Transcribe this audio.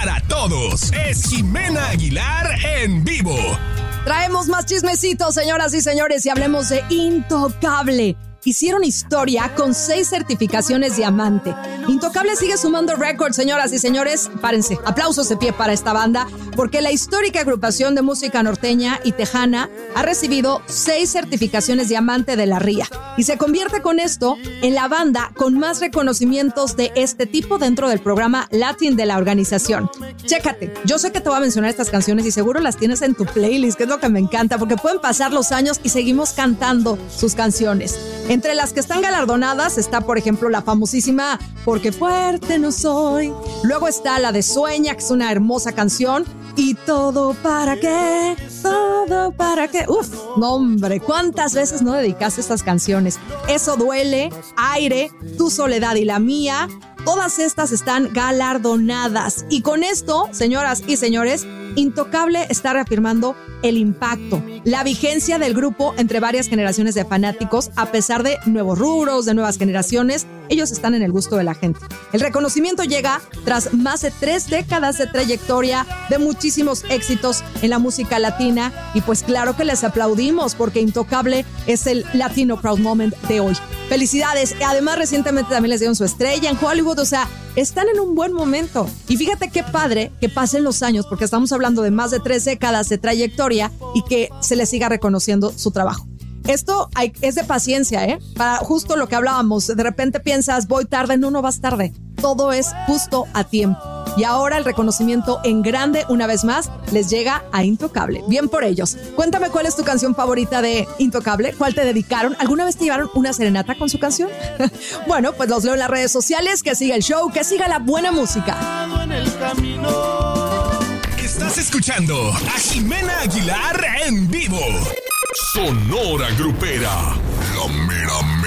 para todos. Es Jimena Aguilar en vivo. Traemos más chismecitos, señoras y señores, y hablemos de Intocable. Hicieron historia con 6 certificaciones diamante. Intocable sigue sumando récords, señoras y señores. Párense, aplausos de pie para esta banda, porque la histórica agrupación de música norteña y tejana ha recibido 6 certificaciones diamante de la RIA y se convierte con esto en la banda con más reconocimientos de este tipo dentro del programa Latin de la organización. Chécate, yo sé que te voy a mencionar estas canciones y seguro las tienes en tu playlist, que es lo que me encanta, porque pueden pasar los años y seguimos cantando sus canciones. Entre las que están galardonadas está, por ejemplo, la famosísima Porque fuerte no soy. Luego está la de Sueña, que es una hermosa canción. Y todo para qué, todo para qué. Uf, no hombre, ¿cuántas veces no dedicaste estas canciones? Eso duele, Aire, Tu soledad y la mía. Todas estas están galardonadas. Y con esto, señoras y señores, Intocable está reafirmando el impacto, la vigencia del grupo entre varias generaciones de fanáticos. A pesar de nuevos rubros, de nuevas generaciones, ellos están en el gusto de la gente. El reconocimiento llega tras más de 3 décadas de trayectoria, de muchísimos éxitos en la música latina. Y pues claro que les aplaudimos, porque Intocable es el Latino Proud Moment de hoy. Felicidades. Además, recientemente también les dieron su estrella en Hollywood. O sea, están en un buen momento. Y fíjate qué padre que pasen los años, porque estamos hablando de más de 3 décadas de trayectoria y que se les siga reconociendo su trabajo. Esto es de paciencia, ¿eh? Para justo lo que hablábamos. De repente piensas, voy tarde. No vas tarde. Todo es justo a tiempo. Y ahora el reconocimiento en grande, una vez más, les llega a Intocable. Bien por ellos. Cuéntame cuál es tu canción favorita de Intocable. ¿Cuál te dedicaron? ¿Alguna vez te llevaron una serenata con su canción? Bueno, pues los leo en las redes sociales. Que siga el show, que siga la buena música. Estás escuchando a Jimena Aguilar en vivo. Sonora Grupera, la mera